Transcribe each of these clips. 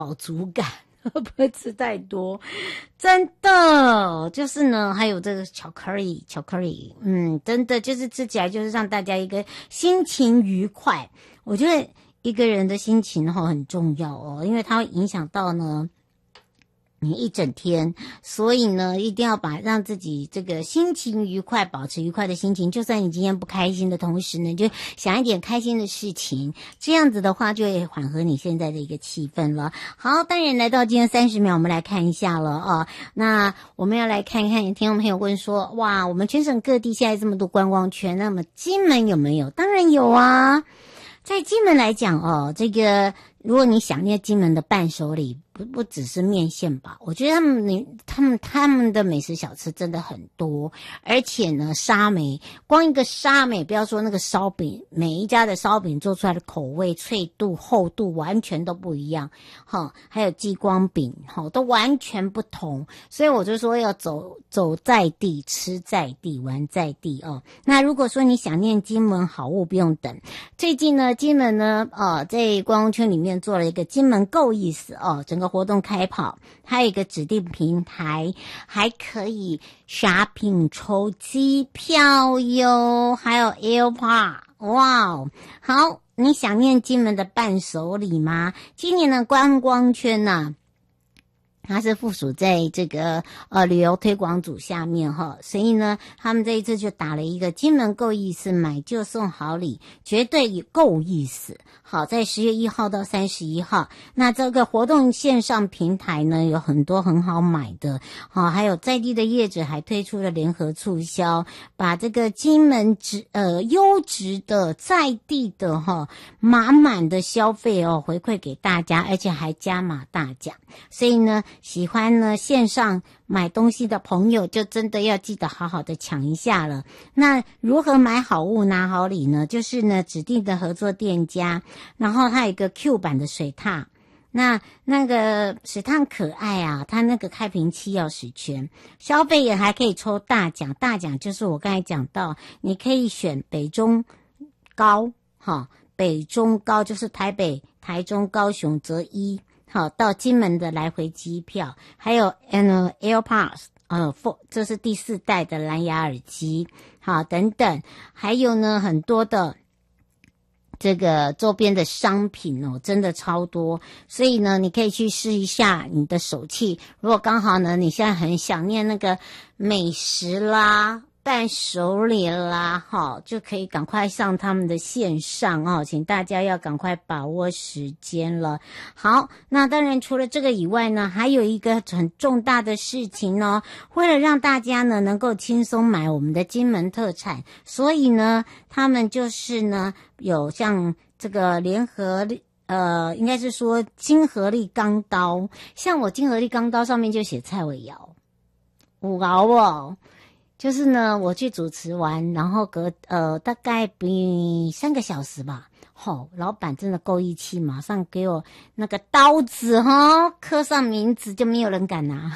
饱足感，不会吃太多，真的就是呢。还有这个巧克力，真的就是吃起来就是让大家一个心情愉快。我觉得一个人的心情很重要哦，因为它会影响到呢你一整天，所以呢，一定要让自己这个心情愉快，保持愉快的心情。就算你今天不开心的同时呢，你就想一点开心的事情，这样子的话就会缓和你现在的一个气氛了。好，当然来到今天30秒，我们来看一下了啊。那我们要来看一看，听众朋友问说，哇，我们全省各地现在这么多观光圈，那么金门有没有？当然有啊。在金门来讲哦，这个如果你想念金门的伴手礼，不只是面线吧，我觉得他们的美食小吃真的很多，而且呢，沙梅光一个沙梅，不要说那个烧饼，每一家的烧饼做出来的口味、脆度、厚度完全都不一样，还有激光饼，都完全不同，所以我就说要走在地，吃在地，玩在地哦。那如果说你想念金门好物，不用等，最近呢，金门呢，在观光圈里面做了一个金门够意思哦，整个活动开跑，还有一个指定平台，还可以 shopping 抽机票哟，还有 AirPod， 哇哦，好，你想念金门的伴手礼吗？今年的观光圈呢，它是附属在这个旅游推广组下面哈，所以呢，他们这一次就打了一个金门够意思，买就送好礼，绝对够意思。好，在10月1号到31号，那这个活动线上平台呢有很多很好买的，还有在地的业者还推出了联合促销，把这个金门优质的在地的满满的消费回馈给大家，而且还加码大奖，所以呢，喜欢呢线上买东西的朋友就真的要记得好好的抢一下了。那如何买好物拿好礼呢？就是呢指定的合作店家，然后它有一个 Q 版的水獭，那个水獭可爱啊，它那个开瓶器要10圈，消费也还可以抽大奖，大奖就是我刚才讲到，你可以选北中高，北中高就是台北、台中、高雄择一。好，到金门的来回机票，还有AirPods， 这是第4代的蓝牙耳机，好，等等，还有呢很多的这个周边的商品哦，真的超多，所以呢，你可以去试一下你的手气。如果刚好呢，你现在很想念那个美食啦、伴手礼啦，就可以赶快上他们的线上哦，请大家要赶快把握时间了。好，那当然除了这个以外呢，还有一个很重大的事情哦，为了让大家呢能够轻松买我们的金门特产，所以呢，他们就是呢有像这个联合应该是说金合力钢刀，像我金合力钢刀上面就写蔡伟尧，有熬哦。就是呢，我去主持完，然后大概比3个小时吧。老板真的够义气，马上给我那个刀子刻上名字，就没有人敢拿。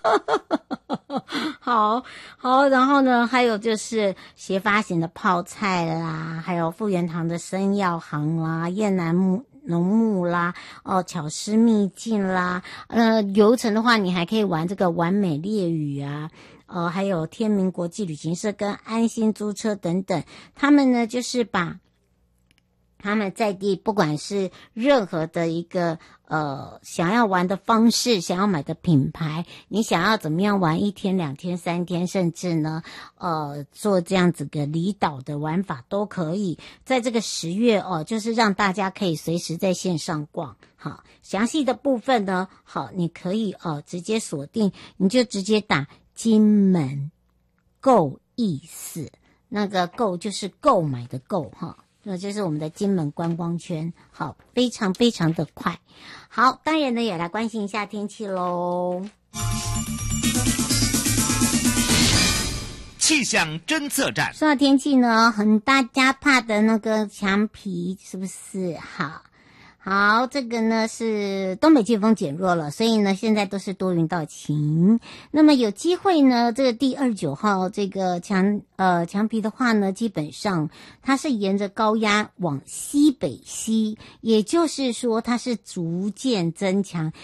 好，然后呢，还有就是斜发型的泡菜啦，还有富源堂的生药行啦，燕南农牧啦，巧思秘境啦，游程的话，你还可以玩这个完美猎语啊。还有天明国际旅行社跟安心租车等等，他们呢就是把他们在地不管是任何的一个想要玩的方式，想要买的品牌，你想要怎么样玩1天2天3天，甚至呢做这样子的离岛的玩法都可以。在这个10月就是让大家可以随时在线上逛。好，详细的部分呢，好，你可以直接锁定，你就直接打金门够意思，那个够就是购买的购那就是我们的金门观光圈。好，非常非常的快。好，当然呢也来关心一下天气咯。 气象侦测站。 说到天气呢，大家怕的那个墙皮是不是？ 好，这个呢是东北季风减弱了，所以呢现在都是多云到晴。那么有机会呢，这个第29号这个强皮的话呢，基本上它是沿着高压往西北西，也就是说它是逐渐增强。